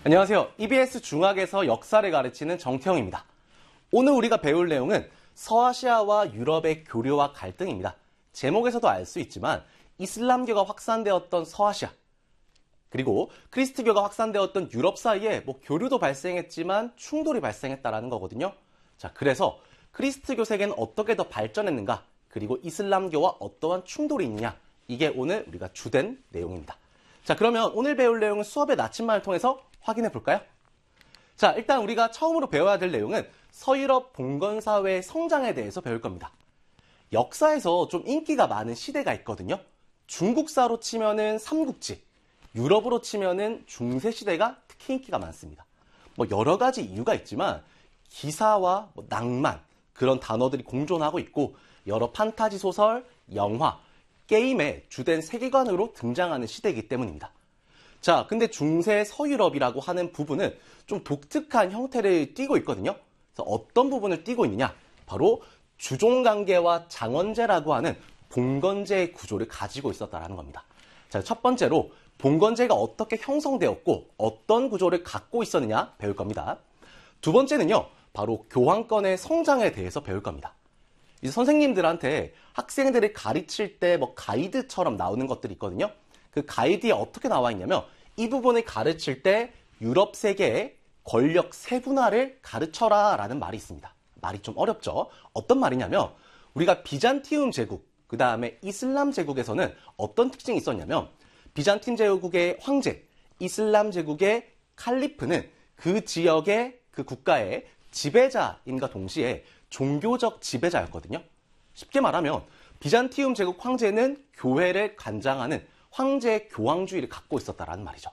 안녕하세요. EBS 중학에서 역사를 가르치는 정태형입니다. 오늘 우리가 배울 내용은 서아시아와 유럽의 교류와 갈등입니다. 제목에서도 알 수 있지만 이슬람교가 확산되었던 서아시아, 그리고 크리스트교가 확산되었던 유럽 사이에 교류도 발생했지만 충돌이 발생했다라는 거거든요. 자, 그래서 크리스트교 세계는 어떻게 더 발전했는가, 그리고 이슬람교와 어떠한 충돌이 있느냐, 이게 오늘 우리가 주된 내용입니다. 자, 그러면 오늘 배울 내용은 수업의 나침반을 통해서 확인해 볼까요? 자, 일단 우리가 처음으로 배워야 될 내용은 서유럽 봉건사회의 성장에 대해서 배울 겁니다. 역사에서 좀 인기가 많은 시대가 있거든요. 중국사로 치면은 삼국지, 유럽으로 치면은 중세시대가 특히 인기가 많습니다. 여러 가지 이유가 있지만 기사와 낭만, 그런 단어들이 공존하고 있고 여러 판타지 소설, 영화, 게임의 주된 세계관으로 등장하는 시대이기 때문입니다. 자, 근데 중세 서유럽이라고 하는 부분은 좀 독특한 형태를 띠고 있거든요. 그래서 어떤 부분을 띠고 있느냐? 바로 주종관계와 장원제라고 하는 봉건제의 구조를 가지고 있었다는 겁니다. 자, 첫 번째로 봉건제가 어떻게 형성되었고 어떤 구조를 갖고 있었느냐 배울 겁니다. 두 번째는요, 바로 교황권의 성장에 대해서 배울 겁니다. 이제 선생님들한테 학생들을 가르칠 때 가이드처럼 나오는 것들이 있거든요. 그 가이드에 어떻게 나와 있냐면 이 부분을 가르칠 때 유럽 세계의 권력 세분화를 가르쳐라 라는 말이 있습니다. 말이 좀 어렵죠? 어떤 말이냐면 우리가 비잔티움 제국, 그 다음에 이슬람 제국에서는 어떤 특징이 있었냐면 비잔틴 제국의 황제, 이슬람 제국의 칼리프는 그 지역의 그 국가의 지배자임과 동시에 종교적 지배자였거든요. 쉽게 말하면 비잔티움 제국 황제는 교회를 관장하는 황제 교황주의를 갖고 있었다라는 말이죠.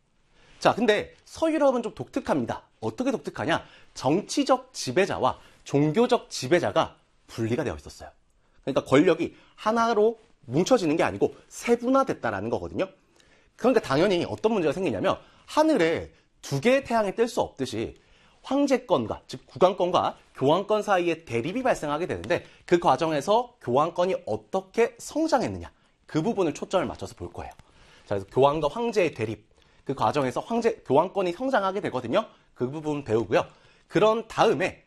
자, 근데 서유럽은 좀 독특합니다. 어떻게 독특하냐? 정치적 지배자와 종교적 지배자가 분리가 되어 있었어요. 그러니까 권력이 하나로 뭉쳐지는 게 아니고 세분화됐다라는 거거든요. 그러니까 당연히 어떤 문제가 생기냐면 하늘에 두 개의 태양이 뜰 수 없듯이 황제권과, 즉 국왕권과 교황권 사이에 대립이 발생하게 되는데 그 과정에서 교황권이 어떻게 성장했느냐, 그 부분을 초점을 맞춰서 볼 거예요. 자, 그래서 교황과 황제의 대립, 그 과정에서 교황권이 성장하게 되거든요. 그 부분 배우고요. 그런 다음에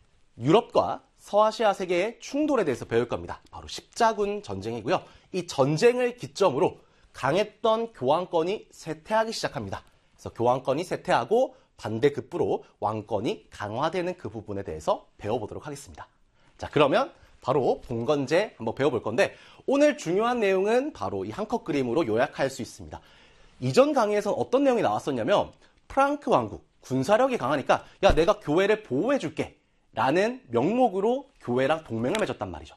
유럽과 서아시아 세계의 충돌에 대해서 배울 겁니다. 바로 십자군 전쟁이고요. 이 전쟁을 기점으로 강했던 교황권이 쇠퇴하기 시작합니다. 그래서 교황권이 쇠퇴하고 반대급부로 왕권이 강화되는 그 부분에 대해서 배워보도록 하겠습니다. 자, 그러면 바로 봉건제 한번 배워볼 건데 오늘 중요한 내용은 바로 이 한 컷 그림으로 요약할 수 있습니다. 이전 강의에서 어떤 내용이 나왔었냐면 프랑크 왕국, 군사력이 강하니까 야, 내가 교회를 보호해줄게 라는 명목으로 교회랑 동맹을 맺었단 말이죠.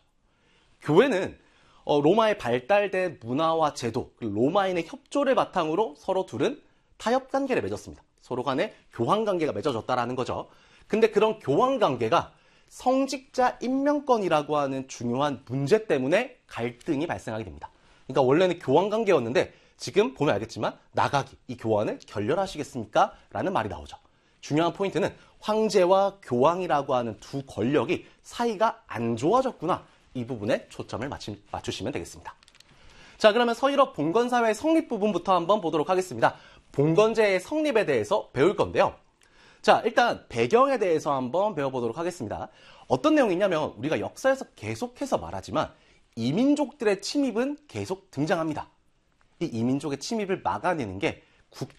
교회는 로마의 발달된 문화와 제도, 로마인의 협조를 바탕으로 서로 둘은 타협관계를 맺었습니다. 서로 간에 교황관계가 맺어졌다라는 거죠. 근데 그런 교황관계가 성직자 임명권이라고 하는 중요한 문제 때문에 갈등이 발생하게 됩니다. 그러니까 원래는 교황관계였는데 지금 보면 알겠지만 나가기, 이 교환을 결렬하시겠습니까? 라는 말이 나오죠. 중요한 포인트는 황제와 교황이라고 하는 두 권력이 사이가 안 좋아졌구나. 이 부분에 초점을 맞추시면 되겠습니다. 자, 그러면 서유럽 봉건사회의 성립 부분부터 한번 보도록 하겠습니다. 봉건제의 성립에 대해서 배울 건데요. 자, 일단 배경에 대해서 한번 배워보도록 하겠습니다. 어떤 내용이냐면 우리가 역사에서 계속해서 말하지만 이민족들의 침입은 계속 등장합니다. 이 이민족의 침입을 막아내는 게